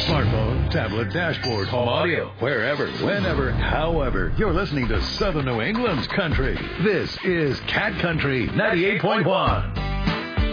smartphone, tablet, dashboard, home audio, wherever, whenever, however, you're listening to Southern New England's country. This is Cat Country 98.1.